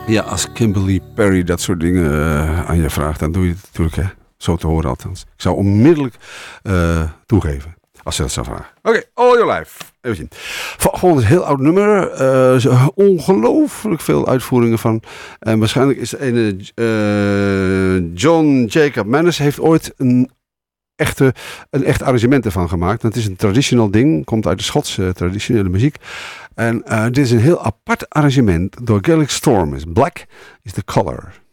Ja, als Kimberly Perry dat soort dingen aan je vraagt, dan doe je het natuurlijk, hè? Zo te horen althans. Ik zou onmiddellijk toegeven, als ze dat zou vragen. Oké, All Your Life. Even zien. Gewoon een heel oud nummer. Ongelooflijk veel uitvoeringen van. En waarschijnlijk is de ene John Jacob Mannes heeft ooit een echt arrangement ervan gemaakt. Het is een traditional ding, komt uit de Schotse traditionele muziek. En dit is een heel apart arrangement door Gaelic Storm. Black is the color.